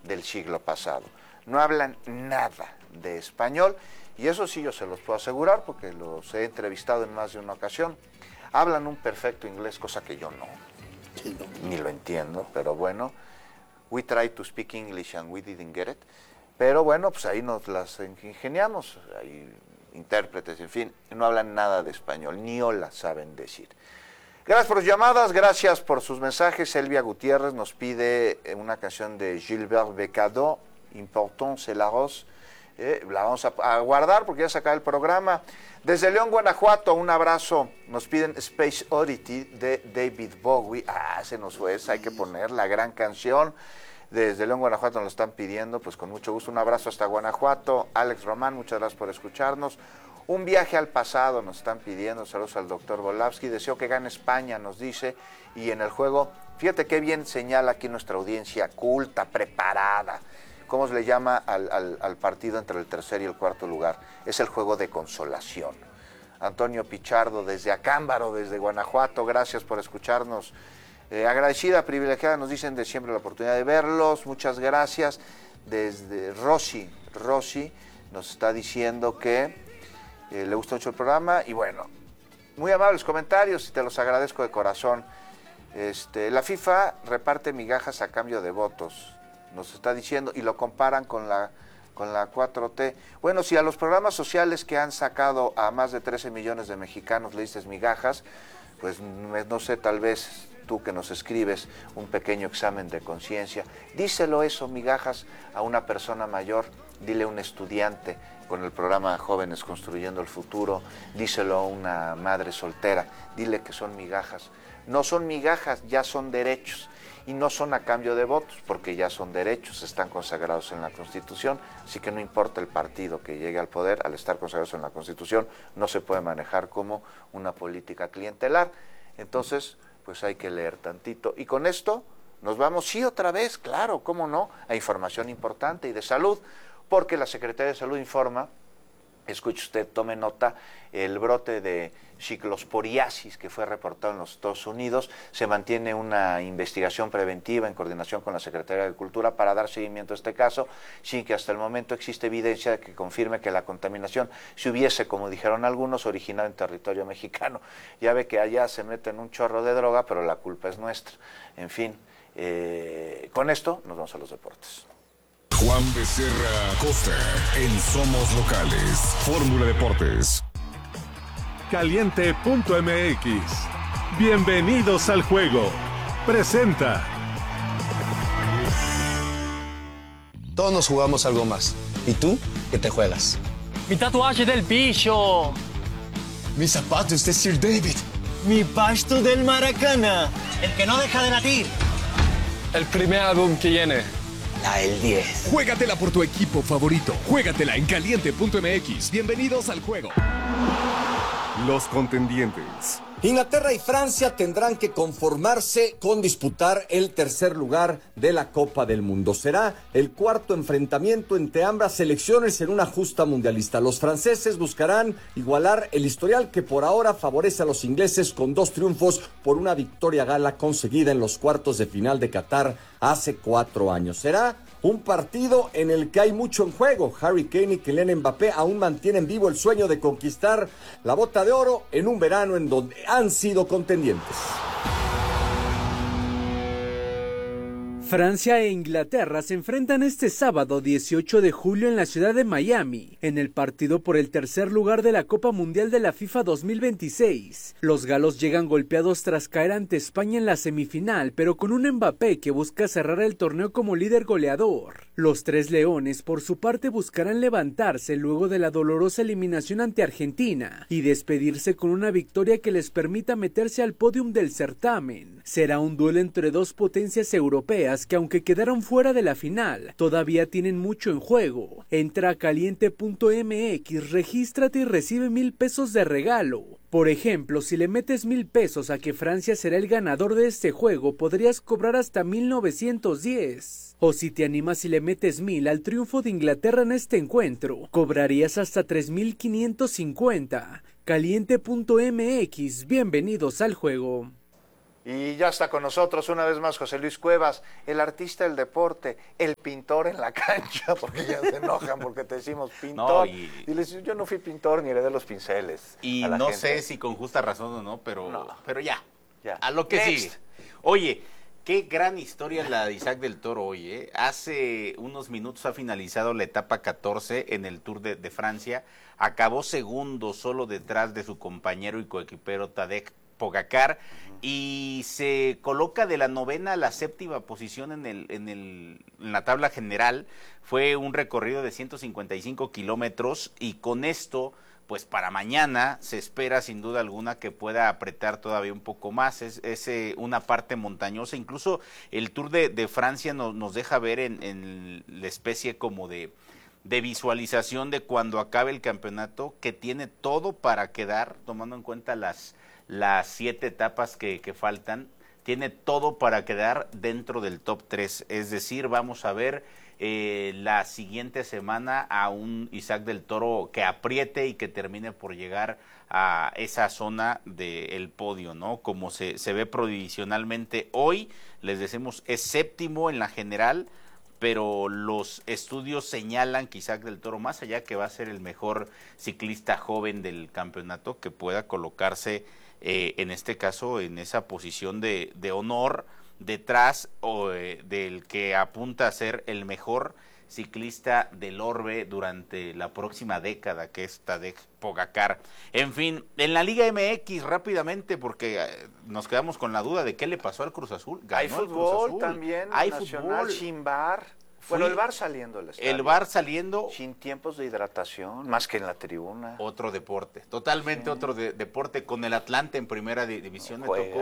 del siglo pasado. No hablan nada de español, y eso sí yo se los puedo asegurar porque los he entrevistado en más de una ocasión. Hablan un perfecto inglés, cosa que yo no, ni lo entiendo, pero bueno, we tried to speak English and we didn't get it, pero bueno, pues ahí nos las ingeniamos, hay intérpretes, en fin, no hablan nada de español, ni hola saben decir. Gracias por sus llamadas, gracias por sus mensajes. Elvia Gutiérrez nos pide una canción de Gilbert Bécaud, Important c'est la rose. La vamos a guardar porque ya se acaba el programa. Desde León, Guanajuato, un abrazo. Nos piden Space Oddity de David Bowie. Se nos fue esa, hay que poner la gran canción. Desde León, Guanajuato nos lo están pidiendo, pues con mucho gusto. Un abrazo hasta Guanajuato. Alex Román, muchas gracias por escucharnos. Un viaje al pasado nos están pidiendo. Saludos al doctor Volavsky. Deseo que gane España, nos dice. Y en el juego, fíjate qué bien señala aquí nuestra audiencia culta, preparada. ¿Cómo se le llama al partido entre el tercer y el cuarto lugar? Es el juego de consolación. Antonio Pichardo desde Acámbaro, desde Guanajuato, gracias por escucharnos. Agradecida, privilegiada, nos dicen de siempre la oportunidad de verlos, muchas gracias. Desde Rosy nos está diciendo que le gusta mucho el programa y bueno, muy amables comentarios y te los agradezco de corazón. La FIFA reparte migajas a cambio de votos, nos está diciendo, y lo comparan con la 4T. Bueno, si a los programas sociales que han sacado a más de 13 millones de mexicanos le dices migajas, pues no sé, tal vez tú que nos escribes un pequeño examen de conciencia. Díselo eso, migajas, a una persona mayor, dile a un estudiante con el programa Jóvenes Construyendo el Futuro, díselo a una madre soltera, dile que son migajas. No son migajas, ya son derechos. Y no son a cambio de votos, porque ya son derechos, están consagrados en la Constitución, así que no importa el partido que llegue al poder, al estar consagrados en la Constitución, no se puede manejar como una política clientelar. Entonces, pues hay que leer tantito. Y con esto nos vamos, sí, otra vez, claro, cómo no, a información importante y de salud, porque la Secretaría de Salud informa, escuche usted, tome nota, el brote de ciclosporiasis que fue reportado en los Estados Unidos. Se mantiene una investigación preventiva en coordinación con la Secretaría de Agricultura para dar seguimiento a este caso, sin que hasta el momento existe evidencia que confirme que la contaminación se hubiese, como dijeron algunos, originado en territorio mexicano. Ya ve que allá se meten un chorro de droga, pero la culpa es nuestra. En fin, con esto nos vamos a los deportes. Juan Becerra Costa en Somos Locales. Fórmula Deportes. Caliente.mx. Bienvenidos al juego. Presenta. Todos nos jugamos algo más. ¿Y tú qué te juegas? Mi tatuaje del bicho. Mis zapatos de Sir David. Mi pasto del Maracana. El que no deja de latir. El primer álbum que viene. El 10. Juégatela por tu equipo favorito. Juégatela en Caliente.mx. Bienvenidos al juego. Los contendientes. Inglaterra y Francia tendrán que conformarse con disputar el tercer lugar de la Copa del Mundo. Será el cuarto enfrentamiento entre ambas selecciones en una justa mundialista. Los franceses buscarán igualar el historial que por ahora favorece a los ingleses con 2 triunfos por una victoria gala conseguida en los cuartos de final de Qatar hace 4 años. Será un partido en el que hay mucho en juego. Harry Kane y Kylian Mbappé aún mantienen vivo el sueño de conquistar la Bota de Oro en un verano en donde han sido contendientes. Francia e Inglaterra se enfrentan este sábado 18 de julio en la ciudad de Miami, en el partido por el tercer lugar de la Copa Mundial de la FIFA 2026. Los galos llegan golpeados tras caer ante España en la semifinal, pero con un Mbappé que busca cerrar el torneo como líder goleador. Los tres leones, por su parte, buscarán levantarse luego de la dolorosa eliminación ante Argentina y despedirse con una victoria que les permita meterse al podium del certamen. Será un duelo entre dos potencias europeas que, aunque quedaron fuera de la final, todavía tienen mucho en juego. Entra a caliente.mx, regístrate y recibe 1,000 pesos de regalo. Por ejemplo, si le metes 1,000 pesos a que Francia será el ganador de este juego, podrías cobrar hasta 1,910. O si te animas y le metes 1,000 al triunfo de Inglaterra en este encuentro, cobrarías hasta 3,550. Caliente.mx, bienvenidos al juego. Y ya está con nosotros una vez más José Luis Cuevas, el artista del deporte, el pintor en la cancha, porque ya se enojan porque te decimos pintor. No, y les digo, yo no fui pintor ni le de los pinceles. Y a la no gente. sé si con justa razón o no, pero ya. Ya. A lo que Next. sigue. Oye, qué gran historia la de Isaac del Toro hoy, ¿eh? Hace unos minutos ha finalizado la etapa 14 en el Tour de Francia. Acabó segundo, solo detrás de su compañero y coequipero Tadej Pogacar, y se coloca de la 9ª a la 7ª posición en la tabla general. Fue un recorrido de 155 kilómetros y con esto, pues para mañana se espera sin duda alguna que pueda apretar todavía un poco más. Es una parte montañosa. Incluso el Tour de Francia nos deja ver en la especie como de visualización de cuando acabe el campeonato, que tiene todo para quedar, tomando en cuenta las 7 etapas que faltan, tiene todo para quedar dentro del top 3. Es decir, vamos a ver la siguiente semana a un Isaac del Toro que apriete y que termine por llegar a esa zona del podio, ¿no? Como se ve provisionalmente hoy, les decimos, es 7º en la general, pero los estudios señalan que Isaac del Toro, más allá que va a ser el mejor ciclista joven del campeonato, que pueda colocarse en este caso en esa posición de honor detrás del que apunta a ser el mejor ciclista del orbe durante la próxima década, que es Tadej Pogacar. En fin, en la Liga MX rápidamente, porque nos quedamos con la duda de qué le pasó al Cruz Azul. Ganó Hay el Cruz fútbol Azul. también, Hay nacional, fútbol. sin bar. Bueno, el bar saliendo del estadio. El bar saliendo. Sin tiempos de hidratación, más que en la tribuna. Otro deporte, totalmente otro deporte, con el Atlante en primera división.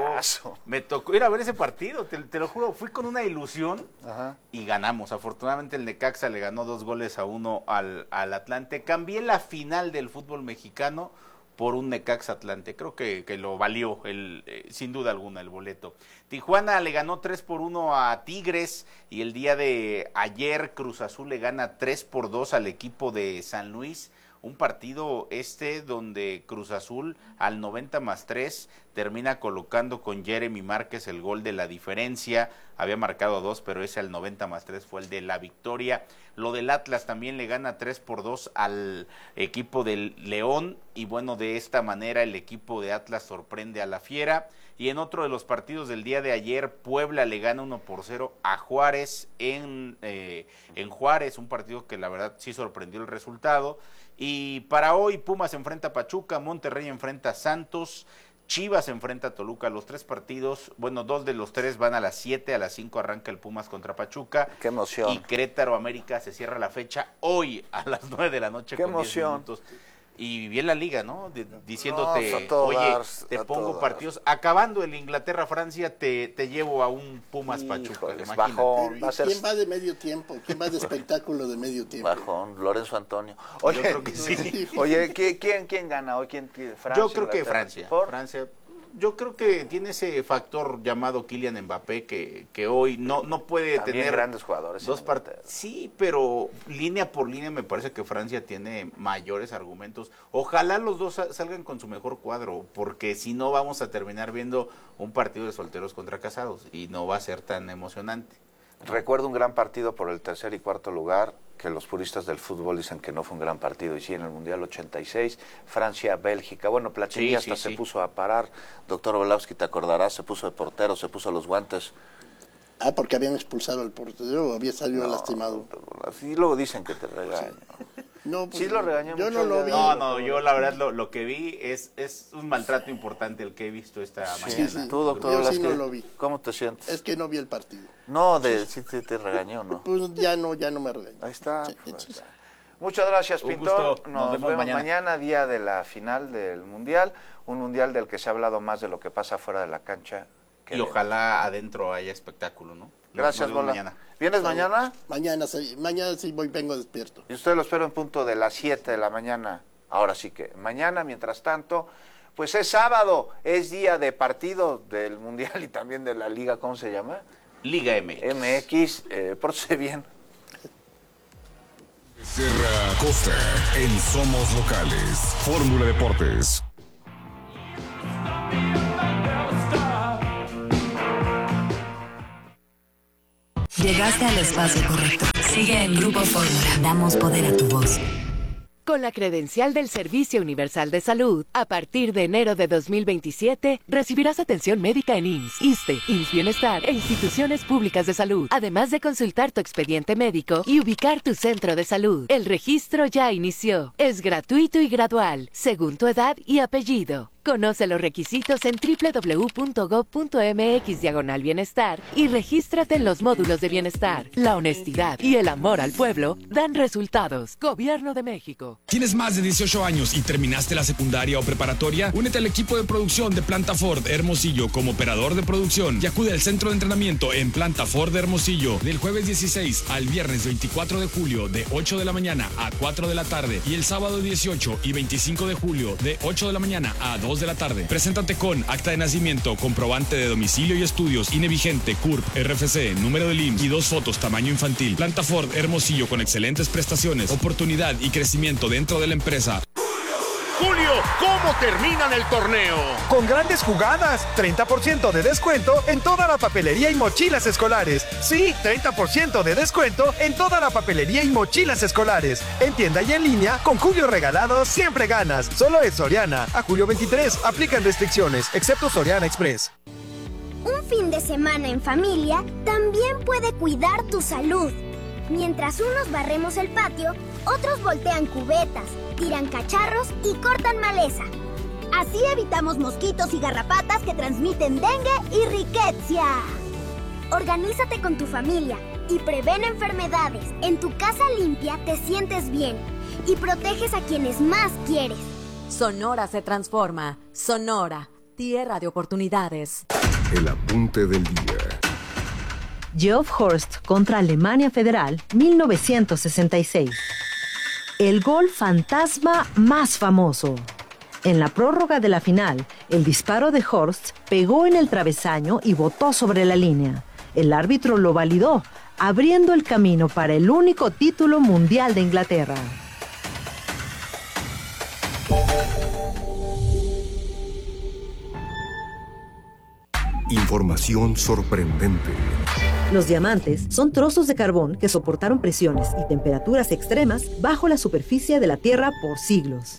Me tocó ir a ver ese partido, te lo juro, fui con una ilusión. Ajá. Y ganamos. Afortunadamente el Necaxa le ganó 2-1 al Atlante. Cambié la final del fútbol mexicano por un Necaxa Atlante. Creo que lo valió sin duda alguna el boleto. Tijuana le ganó 3-1 a Tigres, y el día de ayer Cruz Azul le gana 3-2 al equipo de San Luis. Un partido donde Cruz Azul al 90+3 termina colocando con Jeremy Márquez el gol de la diferencia. Había marcado 2, pero ese al 90+3 fue el de la victoria. Lo del Atlas también le gana 3-2 al equipo del León, y bueno, de esta manera el equipo de Atlas sorprende a la Fiera. Y en otro de los partidos del día de ayer, Puebla le gana 1-0 a Juárez en Juárez, un partido que la verdad sí sorprendió el resultado. Y para hoy, Pumas enfrenta a Pachuca, Monterrey enfrenta a Santos, Chivas enfrenta a Toluca. Los 3 partidos, bueno, 2 de los 3 van a las 7, a las 5 arranca el Pumas contra Pachuca. ¡Qué emoción! Y Querétaro América se cierra la fecha hoy a las 9 de la noche. ¡Qué con emoción! 10 minutos. Y bien la liga, ¿no? Diciéndote, no, oye, te pongo partidos. Acabando el Inglaterra-Francia, te llevo a un Pumas-Pachuca. Bajón. ¿Quién va de medio tiempo? ¿Quién va de espectáculo de medio tiempo? Bajón, Lorenzo Antonio. Oye, yo creo que sí. Oye, ¿quién gana hoy? Francia, yo creo que Inglaterra. Francia. Francia. Yo creo que tiene ese factor llamado Kylian Mbappé que hoy no puede también tener grandes jugadores. Dos partidos. Sí, pero línea por línea me parece que Francia tiene mayores argumentos. Ojalá los dos salgan con su mejor cuadro, porque si no vamos a terminar viendo un partido de solteros contra casados y no va a ser tan emocionante. Recuerdo un gran partido por el 3er y 4º lugar, que los puristas del fútbol dicen que no fue un gran partido, y sí, en el Mundial 86, Francia-Bélgica. Bueno, Platini hasta se puso a parar, doctor Oblowski, te acordarás, se puso de portero, se puso los guantes. Ah, porque habían expulsado al portero, había salido lastimado. Así luego dicen que te regañan. No, pues, sí lo regañé yo mucho. No lo vi. No, yo la verdad lo que vi es un maltrato importante el que he visto esta mañana. Sí. Tú, doctor, yo sí no lo vi. ¿Cómo te sientes? Es que no vi el partido. No, sí te regañó, ¿no? Pues ya no me regañó. Ahí está. Sí, Pues, muchas gracias, Pintor. Nos vemos mañana, día de la final del Mundial. Un Mundial del que se ha hablado más de lo que pasa fuera de la cancha. Y ojalá adentro haya espectáculo, ¿no? Gracias, Bola. Mañana. ¿Vienes mañana? Mañana sí vengo despierto. Y usted lo espero en punto de las 7 de la mañana. Ahora sí que mañana, mientras tanto, pues es sábado, es día de partido del Mundial y también de la Liga, ¿cómo se llama? Liga MX. MX, pórtese bien. Serra Costa en Somos Locales. Fórmula Deportes. Llegaste al espacio correcto. Sigue en Grupo Fórmula. Damos poder a tu voz. Con la credencial del Servicio Universal de Salud, a partir de enero de 2027, recibirás atención médica en IMSS, ISSSTE, IMSS Bienestar e instituciones públicas de salud, además de consultar tu expediente médico y ubicar tu centro de salud. El registro ya inició. Es gratuito y gradual, según tu edad y apellido. Conoce los requisitos en www.gov.mx/bienestar y regístrate en los módulos de bienestar. La honestidad y el amor al pueblo dan resultados. Gobierno de México. ¿Tienes más de 18 años y terminaste la secundaria o preparatoria? Únete al equipo de producción de Planta Ford Hermosillo como operador de producción y acude al centro de entrenamiento en Planta Ford Hermosillo del jueves 16 al viernes 24 de julio de 8 de la mañana a 4 de la tarde y el sábado 18 y 25 de julio de 8 de la mañana a 2 de la tarde. Preséntate con acta de nacimiento, comprobante de domicilio y estudios, INE vigente, CURP, RFC, número del IMSS y 2 fotos tamaño infantil. Planta Ford Hermosillo con excelentes prestaciones, oportunidad y crecimiento dentro de la empresa. Julio, ¿cómo terminan el torneo? Con grandes jugadas, 30% de descuento en toda la papelería y mochilas escolares. Sí, 30% de descuento en toda la papelería y mochilas escolares. En tienda y en línea, con Julio regalado, siempre ganas. Solo es Soriana. A julio 23, aplican restricciones, excepto Soriana Express. Un fin de semana en familia también puede cuidar tu salud. Mientras unos barremos el patio, otros voltean cubetas, tiran cacharros y cortan maleza. Así evitamos mosquitos y garrapatas que transmiten dengue y riqueza. Organízate con tu familia y prevén enfermedades. En tu casa limpia te sientes bien y proteges a quienes más quieres. Sonora se transforma. Sonora, tierra de oportunidades. El apunte del día. Geoff Horst contra Alemania Federal, 1966. El gol fantasma más famoso. En la prórroga de la final, el disparo de Horst pegó en el travesaño y botó sobre la línea. El árbitro lo validó, abriendo el camino para el único título mundial de Inglaterra. Información sorprendente. Los diamantes son trozos de carbón que soportaron presiones y temperaturas extremas bajo la superficie de la Tierra por siglos.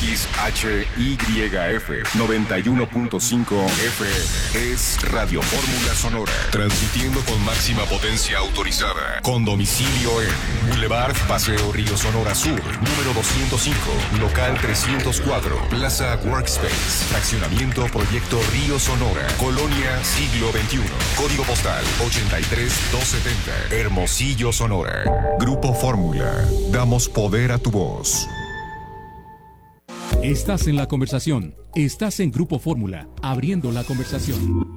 XHYF 91.5 FM es Radio Fórmula Sonora, transmitiendo con máxima potencia autorizada, con domicilio en Boulevard Paseo Río Sonora Sur, número 205, local 304, Plaza Workspace, fraccionamiento Proyecto Río Sonora, Colonia Siglo XXI, código postal 83270, Hermosillo, Sonora. Grupo Fórmula, damos poder a tu voz. Estás en la conversación. Estás en Grupo Fórmula, abriendo la conversación.